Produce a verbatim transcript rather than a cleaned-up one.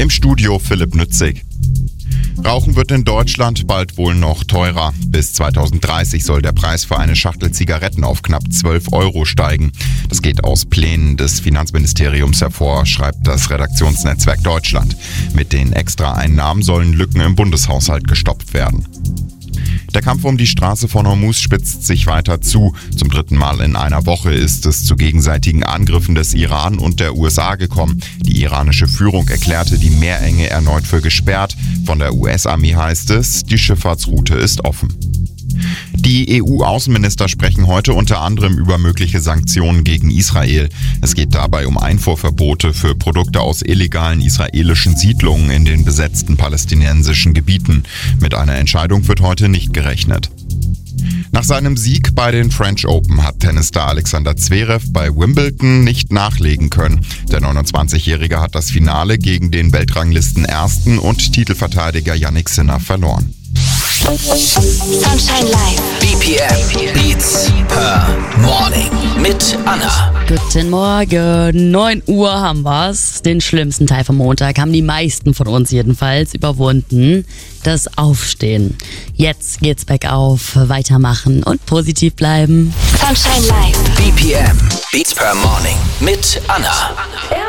Im Studio Philipp Nützig. Rauchen wird in Deutschland bald wohl noch teurer. Bis zweitausenddreißig soll der Preis für eine Schachtel Zigaretten auf knapp zwölf Euro steigen. Das geht aus Plänen des Finanzministeriums hervor, schreibt das Redaktionsnetzwerk Deutschland. Mit den Extraeinnahmen sollen Lücken im Bundeshaushalt gestopft werden. Der Kampf um die Straße von Hormuz spitzt sich weiter zu. Zum dritten Mal in einer Woche ist es zu gegenseitigen Angriffen des Iran und der U S A gekommen. Die iranische Führung erklärte die Meerenge erneut für gesperrt. Von der U S-Armee heißt es, die Schifffahrtsroute ist offen. Die E U-Außenminister sprechen heute unter anderem über mögliche Sanktionen gegen Israel. Es geht dabei um Einfuhrverbote für Produkte aus illegalen israelischen Siedlungen in den besetzten palästinensischen Gebieten. Mit einer Entscheidung wird heute nicht gerechnet. Nach seinem Sieg bei den French Open hat Tennisstar Alexander Zverev bei Wimbledon nicht nachlegen können. Der neunundzwanzigjährige hat das Finale gegen den Weltranglisten-Ersten und Titelverteidiger Jannik Sinner verloren. Sunshine Live. B P M Beats per Morning mit Anna. Guten Morgen, neun Uhr haben wir's. Den schlimmsten Teil vom Montag haben die meisten von uns jedenfalls überwunden. Das Aufstehen. Jetzt geht's bergauf, weitermachen und positiv bleiben. Sunshine Live. B P M Beats per Morning mit Anna.